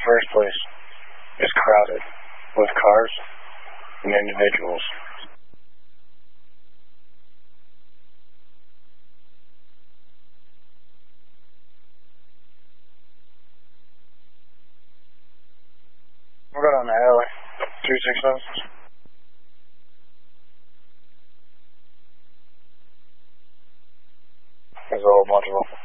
first place is crowded with cars and individuals. We're going on the alley. 267. There's a whole bunch of them.